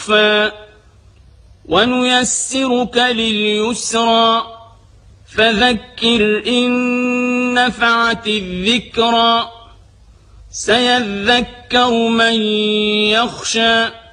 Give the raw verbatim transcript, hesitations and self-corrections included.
تخفى ونيسرك لليسرى فذكر إن نفعت الذكرى سيذكر من يخشى